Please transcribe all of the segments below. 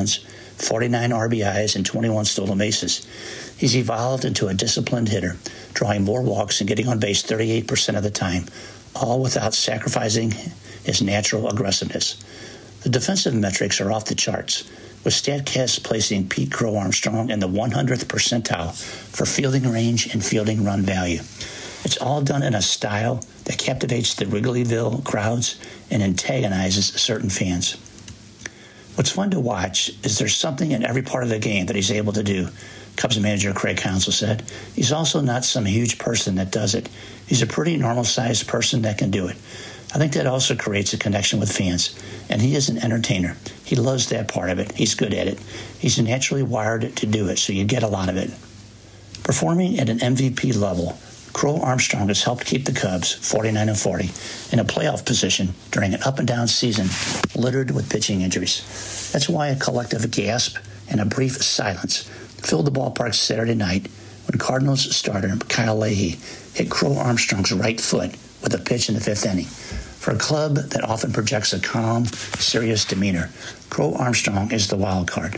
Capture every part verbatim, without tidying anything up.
runs, forty-nine R B Is, and twenty-one stolen bases. He's evolved into a disciplined hitter, drawing more walks and getting on base thirty-eight percent of the time, all without sacrificing his natural aggressiveness. The defensive metrics are off the charts, with StatCast placing Pete Crow Armstrong in the one hundredth percentile for fielding range and fielding run value. It's all done in a style that captivates the Wrigleyville crowds and antagonizes certain fans. What's fun to watch is there's something in every part of the game that he's able to do, Cubs manager Craig Counsell said. He's also not some huge person that does it. He's a pretty normal-sized person that can do it. I think that also creates a connection with fans, and he is an entertainer. He loves that part of it. He's good at it. He's naturally wired to do it, so you get a lot of it. Performing at an M V P level, Crow Armstrong has helped keep the Cubs, forty-nine and forty, in a playoff position during an up-and-down season littered with pitching injuries. That's why a collective gasp and a brief silence filled the ballpark Saturday night when Cardinals starter Kyle Leahy hit Crow Armstrong's right foot with a pitch in the fifth inning. For a club that often projects a calm, serious demeanor, Crow Armstrong is the wild card.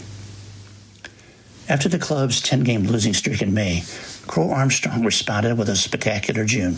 After the club's ten-game losing streak in May, Crow Armstrong responded with a spectacular June,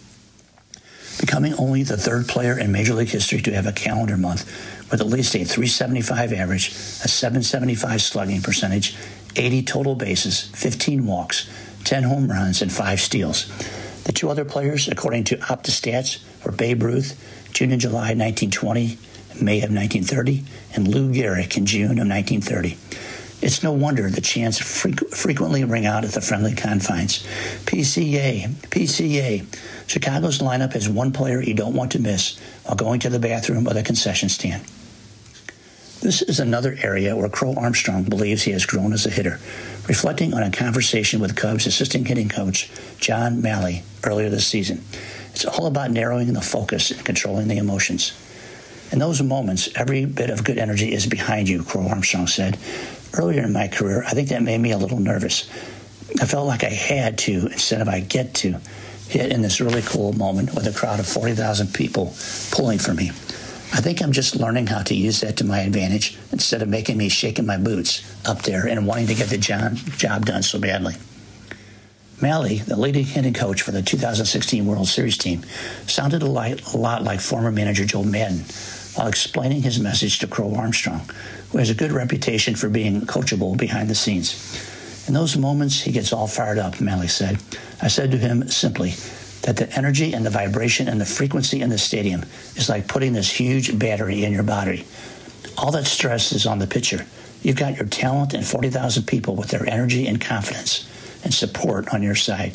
becoming only the third player in Major League history to have a calendar month with at least a three seventy-five average, a seven seventy-five slugging percentage, eighty total bases, fifteen walks, ten home runs, and five steals. The two other players, according to OptaStats, were Babe Ruth, June and July nineteen twenty, May of nineteen thirty, and Lou Gehrig in June of nineteen thirty. It's no wonder the chants frequ- frequently ring out at the friendly confines. P C A, P C A. Chicago's lineup has one player you don't want to miss while going to the bathroom or the concession stand. This is another area where Crow Armstrong believes he has grown as a hitter, reflecting on a conversation with Cubs assistant hitting coach John Malley earlier this season. It's all about narrowing the focus and controlling the emotions. In those moments, every bit of good energy is behind you, Crow Armstrong said. Earlier in my career, I think that made me a little nervous. I felt like I had to, instead of I get to, hit in this really cool moment with a crowd of forty thousand people pulling for me. I think I'm just learning how to use that to my advantage instead of making me shaking my boots up there and wanting to get the job, job done so badly. Malley, the leading hitting coach for the two thousand sixteen World Series team, sounded a lot, a lot like former manager Joe Madden while explaining his message to Crow Armstrong, who has a good reputation for being coachable behind the scenes. In those moments, he gets all fired up, Malley said. I said to him simply that the energy and the vibration and the frequency in the stadium is like putting this huge battery in your body. All that stress is on the pitcher. You've got your talent and forty thousand people with their energy and confidence and support on your side.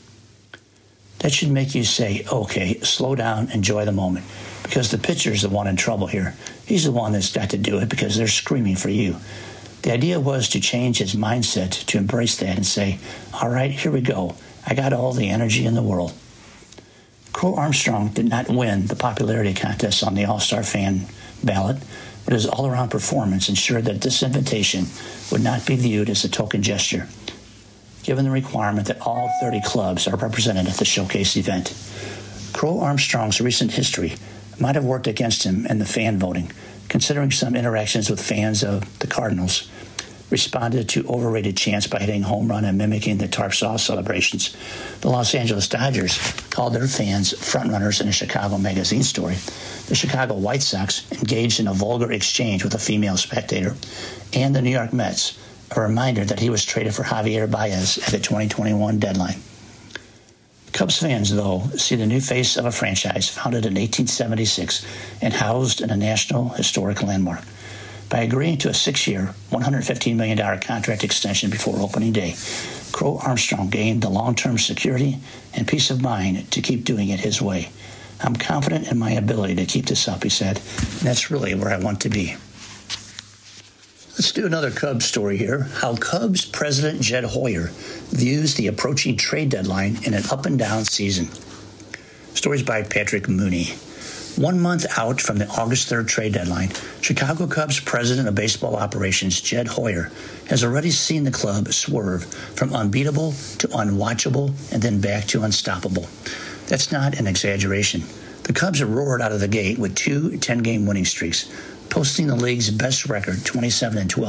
That should make you say, okay, slow down, enjoy the moment, because the pitcher's the one in trouble here. He's the one that's got to do it because they're screaming for you. The idea was to change his mindset to embrace that and say, all right, here we go. I got all the energy in the world. Crow Armstrong did not win the popularity contest on the All-Star fan ballot, but his all-around performance ensured that this invitation would not be viewed as a token gesture, given the requirement that all thirty clubs are represented at the showcase event. Crow Armstrong's recent history might have worked against him in the fan voting, considering some interactions with fans of the Cardinals responded to overrated chants by hitting a home run and mimicking the tarp sauce celebrations. The Los Angeles Dodgers called their fans frontrunners in a Chicago magazine story. The Chicago White Sox engaged in a vulgar exchange with a female spectator, and the New York Mets, a reminder that he was traded for Javier Baez at the twenty twenty-one deadline. Cubs fans, though, see the new face of a franchise founded in eighteen seventy-six and housed in a national historic landmark. By agreeing to a six-year, one hundred fifteen million dollars contract extension before opening day, Crow Armstrong gained the long-term security and peace of mind to keep doing it his way. I'm confident in my ability to keep this up, he said, and that's really where I want to be. Let's do another Cubs story here. How Cubs president Jed Hoyer views the approaching trade deadline in an up-and-down season. Stories by Patrick Mooney. One month out from the August third trade deadline, Chicago Cubs president of baseball operations Jed Hoyer has already seen the club swerve from unbeatable to unwatchable and then back to unstoppable. That's not an exaggeration. The Cubs roared out of the gate with two ten-game winning streaks, posting the league's best record, twenty-seven and twelve.